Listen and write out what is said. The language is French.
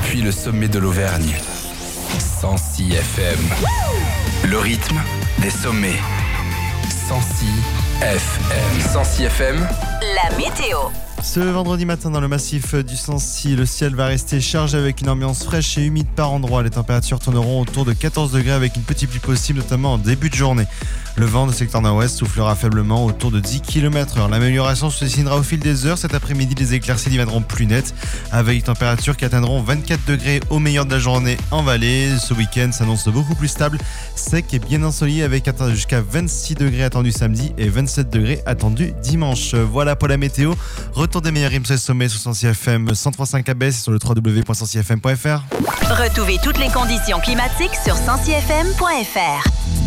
depuis le sommet de l'Auvergne. 106 FM. Le rythme des sommets. 106 FM. 106 FM. La météo. Ce vendredi matin dans le massif du Sancy, le ciel va rester chargé avec une ambiance fraîche et humide par endroits. Les températures tourneront autour de 14 degrés avec une petite pluie possible, notamment en début de journée. Le vent de secteur nord-ouest soufflera faiblement autour de 10 km/h. L'amélioration se dessinera au fil des heures. Cet après-midi, les éclaircies deviendront plus nettes avec des températures qui atteindront 24 degrés au meilleur de la journée en vallée. Ce week-end s'annonce beaucoup plus stable, sec et bien ensoleillé avec jusqu'à 26 degrés attendus samedi et 27 degrés attendus dimanche. Voilà pour la météo. Retour des meilleurs rimes sur les sommets sur 106 FM 103.5 ABS et sur le www.106fm.fr. Retrouvez toutes les conditions climatiques sur 106fm.fr.